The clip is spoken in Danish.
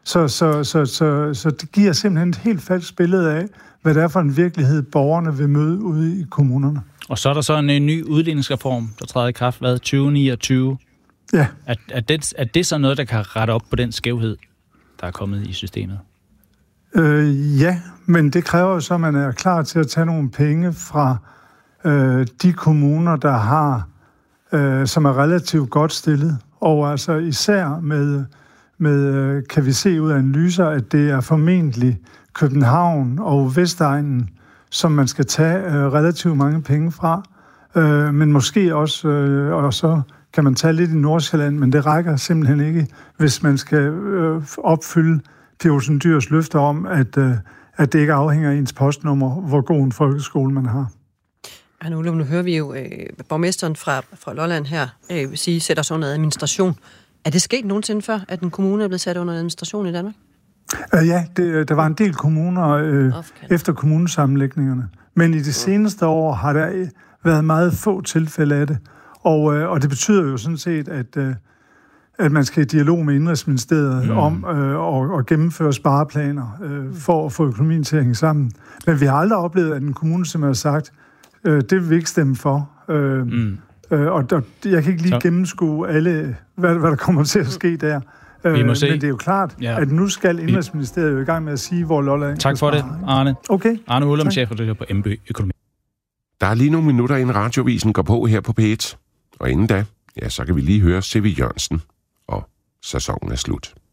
Så det giver simpelthen et helt falsk billede af, hvad det er for en virkelighed, borgerne vil møde ude i kommunerne. Og så er der så en ny udligningsreform, der træder i kraft, 2029. Ja. Er det så noget, der kan rette op på den skævhed, der er kommet i systemet? Ja, men det kræver jo så, at man er klar til at tage nogle penge fra de kommuner, der har, som er relativt godt stillet. Og altså især med kan vi se ud af analyser, at det er formentlig København og Vestegnen, som man skal tage relativt mange penge fra. Men måske også, og så kan man tage lidt i Nordsjælland, men det rækker simpelthen ikke, hvis man skal opfylde Pia Olsen Dyhrs løfter om, at det ikke afhænger af ens postnummer, hvor god en folkeskole man har. Nu hører vi jo borgmesteren fra Lolland her sige, sætter sig under administration. Er det sket nogensinde før, at en kommune er blevet sat under administration i Danmark? Ja, der var en del kommuner efter kommunesammenlægningerne. Men i de seneste år har der været meget få tilfælde af det. Og det betyder jo sådan set, at man skal i dialog med Indenrigsministeriet om at gennemføre spareplaner for at få økonomien til at hænge sammen. Men vi har aldrig oplevet, at en kommune simpelthen har sagt, det vil vi ikke stemme for. Og jeg kan ikke lige gennemskue alle, hvad der kommer til at ske der. Men det er jo klart, at nu skal Indenrigsministeriet jo i gang med at sige, hvor Lolland... Tak for det, Arne. Okay. Arne Ullum, chefredaktør på MB Økonomi. Der er lige nogle minutter, inden radiovisen går på her på P1. Og inden da, så kan vi lige høre C.V. Jørgensen, og sæsonen er slut.